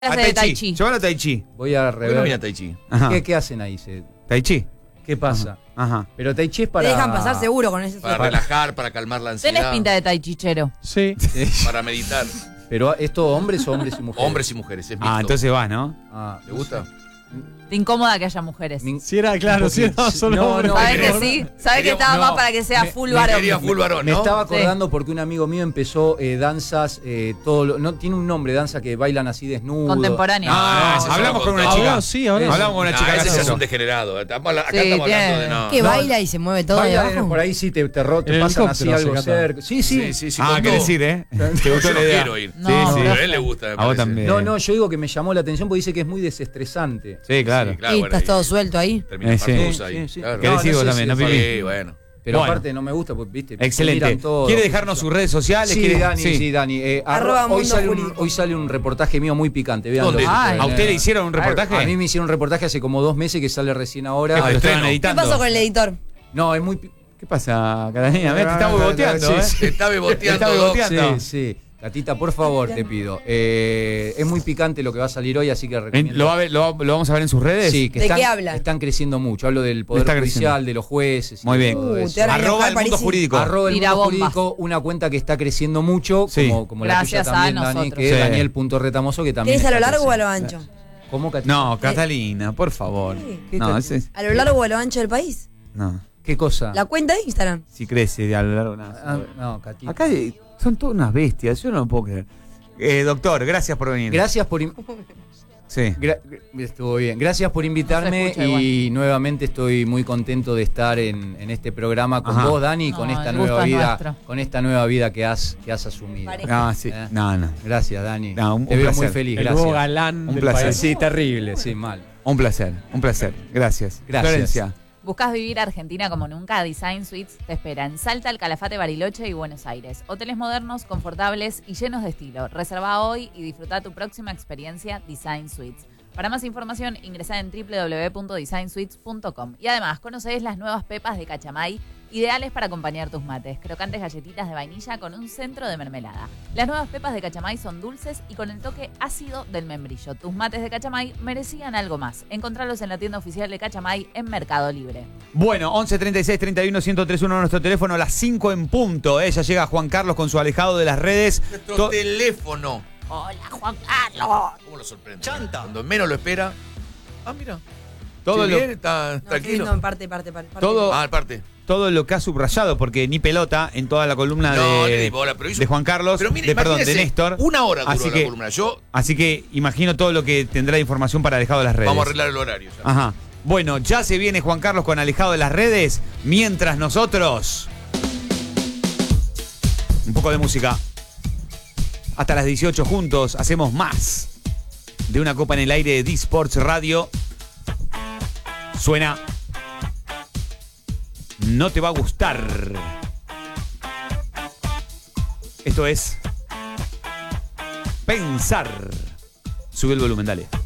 clase de Tai Chi. Llévalo a Tai Chi. Voy a rever. Mira Tai Chi. ¿Qué hacen ahí? Tai Chi. ¿Qué pasa? Ajá. Pero Tai Chi es para... Te dejan pasar seguro con ese. Para relajar, para calmar la ansiedad. Tenés pinta de Tai Chichero. Sí. Para meditar. Pero ¿es todo hombres o hombres y mujeres? Hombres y mujeres, es mixto. Entonces vas, ¿no? ¿Te gusta? Te incomoda que haya mujeres. Si era claro, si era solo hombres. ¿Sabés que sí? ¿Sabés que estaba más para que sea full varón? Quería full varón, Me ¿no? estaba acordando porque un amigo mío empezó danzas, no tiene un nombre, danza que bailan así desnudos. Contemporáneo. Hablamos con una chica. Sí, hablamos. Hablamos con una chica. Ese de es eso. un degenerado. Acá estamos tiene. hablando de no. Que baila y se mueve todo de Bailan abajo. por ahí sí te En pasan así helicóptero, algo se canta. cerca. Sí. ¿Querés ir, ¿Te gustó Yo la no idea? quiero ir. No, Sí, Pero a sí. él le gusta, me A vos parece. también. No, yo digo que me llamó la atención porque dice que es muy desestresante. Sí, claro. Sí, claro, Y bueno, estás ahí todo suelto ahí. termina Sí. Partusa ahí. Sí. Claro. ¿Querés ir vos sé también, no, si es Pipi? Sí, bueno. Pero Bueno. aparte no me gusta porque, viste, Excelente. miran todo. ¿Quiere dejarnos sus redes sociales? Sí, ¿Quiere- Dani, sí, Dani. Arroba hoy, Mundo sale Jurídico. hoy sale un reportaje mío muy picante. Véanlo. ¿Dónde? ¿A usted le hicieron un reportaje? A mí me hicieron un reportaje hace como 2 meses que sale recién ahora. Lo estaban estreno. ¿Qué editando. pasó con el editor? No, es muy... ¿Qué pasa, Catalina? Te está boicoteando, Sí, Te está beboteando. Está beboteando. Sí. Catita, por favor, te pido. Es muy picante lo que va a salir hoy, así que recomiendo. ¿Lo vamos a ver en sus redes? Sí, que ¿De están, qué habla? están creciendo mucho. Hablo del Poder Está Judicial, creciendo. de los jueces. y Muy bien. todo eso. te van a Arroba el enojar, mundo Parisi. jurídico. Arroba el Tira mundo bombas. jurídico, una cuenta que está creciendo mucho, Sí. como la Gracias tuya también, a Dani, nosotros. que es Sí. Daniel.retamoso, que también ¿Querés a lo está largo o a lo creciendo. ancho? ¿Cómo, Catita? No, Catalina, por favor. ¿Qué No, Catalina? ese- ¿A lo largo o a lo ancho del país? no. ¿Qué cosa? La cuenta de Instagram. Si crece a lo largo de No, Catita. Acá son todas unas bestias, yo no lo puedo creer. Doctor, gracias por venir. Gracias por... Sí. Estuvo bien. Gracias por invitarme escucha y nuevamente estoy muy contento de estar en este programa con Ajá. vos, Dani, y No, con esta el nueva gusto es vida, nuestro. con esta nueva vida que has asumido. Pareja. No, sí. No. Gracias, Dani. No, un Te veo placer. muy feliz, El gracias. nuevo galán Un del placer. país. Sí, terrible, sí, mal. Un placer. Gracias. Gracias. Florencia. ¿Buscas vivir Argentina como nunca? Design Suites te espera en Salta, El Calafate, Bariloche y Buenos Aires. Hoteles modernos, confortables y llenos de estilo. Reserva hoy y disfruta tu próxima experiencia Design Suites. Para más información, ingresa en www.designsuites.com. Y además, conoces las nuevas pepas de Cachamay, ideales para acompañar tus mates. Crocantes galletitas de vainilla con un centro de mermelada. Las nuevas pepas de Cachamay son dulces y con el toque ácido del membrillo. Tus mates de Cachamay merecían algo más. Encontralos en la tienda oficial de Cachamay en Mercado Libre. Bueno, 11 36 31 1031 nuestro teléfono a las 5 en punto. Ya llega Juan Carlos con su alejado de las redes. Nuestro teléfono. Hola, Juan Carlos. ¿Cómo lo sorprende? Cuando menos lo espera. Ah, mira. Todo Sí, lo- bien, está No, estoy tranquilo. viendo en parte. Todo- Aparte. Todo lo que ha subrayado, porque ni pelota en toda la columna No, le di de, bola, pero hizo- de Juan Carlos, Pero mire, de imagínese, Néstor. 1 hora duró Así la que- columna. Yo, Así que imagino todo lo que tendrá de información para alejado de las redes. vamos a arreglar el horario ya. Ajá. Bueno, ya se viene Juan Carlos con alejado de las redes, mientras nosotros... Un poco de música. Hasta las 18 juntos hacemos más de una copa en el aire de D-Sports Radio. Suena... No te va a gustar. Esto es... Pensar. Sube el volumen, dale.